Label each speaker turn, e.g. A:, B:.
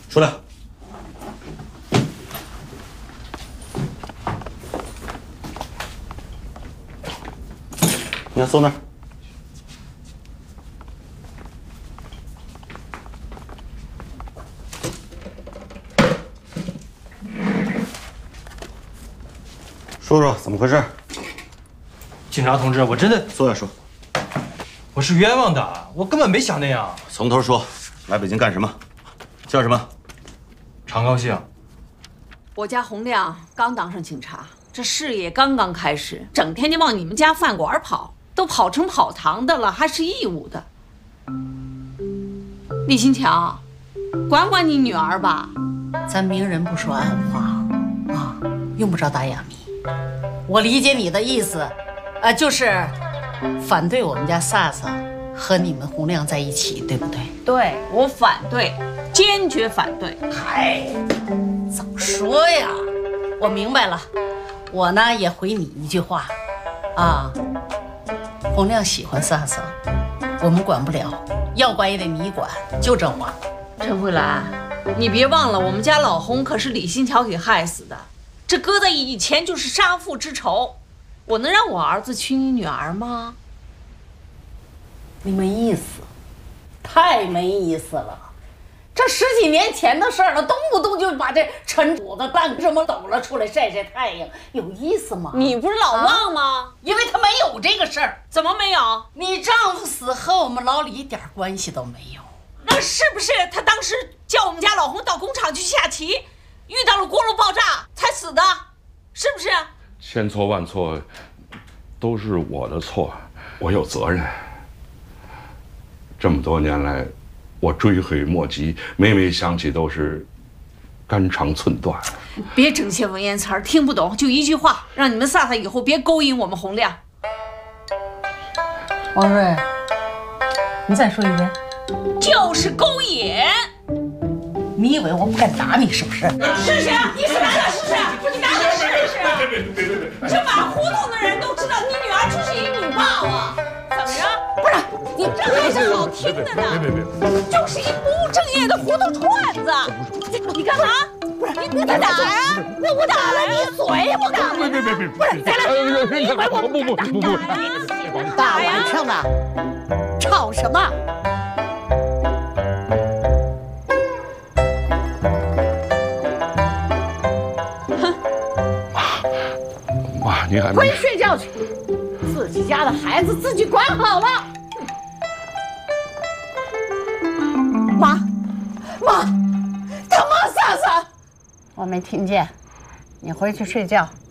A: 出来。你看，坐那儿。说说怎么回事？
B: 警察同志，我真的
A: 坐下说。
B: 我是冤枉的，我根本没想那样。
A: 从头说，来北京干什么？叫什么？
B: 常高兴。
C: 我家洪亮刚当上警察，这事业刚刚开始，整天就往你们家饭馆跑，都跑成跑堂的了，还是义务的。李新强，管管你女儿吧。
D: 咱明人不说暗话啊，用不着打哑谜。我理解你的意思，就是反对我们家萨萨和你们洪亮在一起，对不对？
C: 对，我反对，坚决反对。
D: 嗨，早说呀！我明白了，我呢也回你一句话，啊，洪亮喜欢萨萨，我们管不了，要管也得你管，就这话。
C: 陈慧兰，你别忘了，我们家老洪可是李新桥给害死的，这搁在以前就是杀父之仇。我能让我儿子娶你女儿吗？
D: 你没意思，太没意思了。这10几年前的事儿了，动不动就把这陈主子当什么抖了出来晒晒太阳，有意思吗？
C: 你不是老旺吗？
D: 因为他没有这个事儿。
C: 怎么没有？
D: 你丈夫死和我们老李一点关系都没有。
C: 那是不是他当时叫我们家老洪到工厂去下棋，遇到了锅炉爆炸才死的？是不是？
E: 千错万错，都是我的错，我有责任。这么多年来，我追悔莫及，每每想起都是肝肠寸断。
C: 别整些文言词儿，听不懂，就一句话，让你们萨萨以后别勾引我们洪亮。
D: 王瑞，你再说一遍。
C: 就是勾引。
D: 你以为我不敢打你是不是？
C: 试试，你是打打试试，你打打试试。这满胡同的人都知道你女儿就是一女暴啊！怎么着？不是，你这还是好听的呢。别，就是一不务正业的胡同串子。你干嘛？不是，你打呀？那我打了你嘴不打了？别，不是，你管我不
D: 大晚上的，吵什么？
E: 妈，你还没
D: 回睡觉去，自己家的孩子自己管好了。妈，他妈萨萨，我没听见，你回去睡觉。